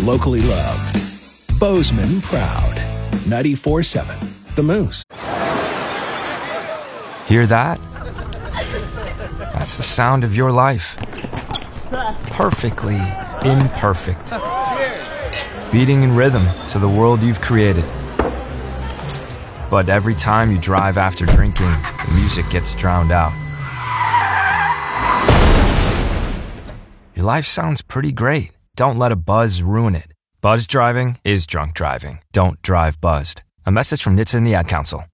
locally loved. Bozeman proud. 94.7 The Moose. Hear that? That's the sound of your life. Perfectly imperfect. Beating in rhythm to the world you've created. But every time you drive after drinking, the music gets drowned out. Your life sounds pretty great. Don't let a buzz ruin it. Buzz driving is drunk driving. Don't drive buzzed. A message from NHTSA and the Ad Council.